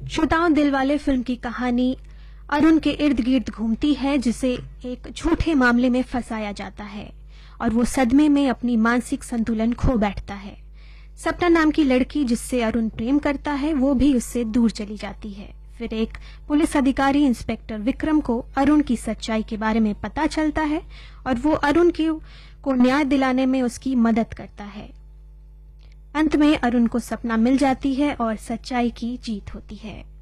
श्रोताओं, दिलवाले फिल्म की कहानी अरुण के इर्द गिर्द घूमती है, जिसे एक झूठे मामले में फंसाया जाता है और वो सदमे में अपनी मानसिक संतुलन खो बैठता है। सपना नाम की लड़की जिससे अरुण प्रेम करता है वो भी उससे दूर चली जाती है। फिर एक पुलिस अधिकारी इंस्पेक्टर विक्रम को अरुण की सच्चाई के बारे में पता चलता है और वो अरुण को न्याय दिलाने में उसकी मदद करता है। अंत में अरुण को सपना मिल जाती है और सच्चाई की जीत होती है।